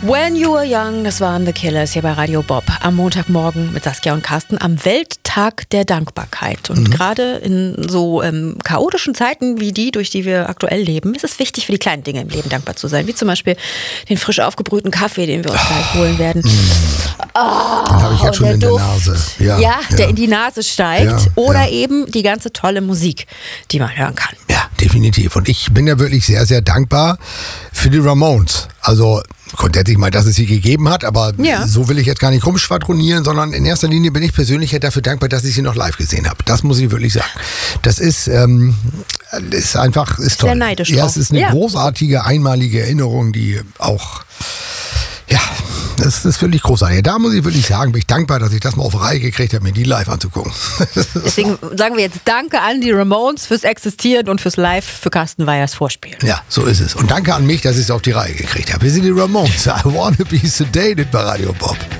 When You Were Young, das waren The Killers hier bei Radio Bob am Montagmorgen mit Saskia und Carsten am Welttag der Dankbarkeit. Und gerade in so chaotischen Zeiten wie die, durch die wir aktuell leben, ist es wichtig, für die kleinen Dinge im Leben dankbar zu sein. Wie zum Beispiel den frisch aufgebrühten Kaffee, den wir uns gleich holen werden. Den habe ich jetzt schon in der Nase. Ja, der in die Nase steigt. Ja, oder eben die ganze tolle Musik, die man hören kann. Ja, definitiv. Und ich bin ja wirklich sehr, sehr dankbar für die Ramones. Also grundsätzlich mal, dass es sie gegeben hat, aber so will ich jetzt gar nicht rumschwadronieren, sondern in erster Linie bin ich persönlich dafür dankbar, dass ich sie noch live gesehen habe. Das muss ich wirklich sagen. Das ist einfach ist toll. Sehr neidisch ja, drauf. es ist eine großartige, einmalige Erinnerung, die auch, das ist wirklich großartig. Da muss ich wirklich sagen, bin ich dankbar, dass ich das mal auf Reihe gekriegt habe, mir die live anzugucken. Deswegen sagen wir jetzt Danke an die Ramones fürs Existieren und fürs Live für Carsten Weyers Vorspielen. Ja, so ist es. Und danke an mich, dass ich es auf die Reihe gekriegt habe. Wir sind die Ramones. I wanna be sedated bei Radio Bob.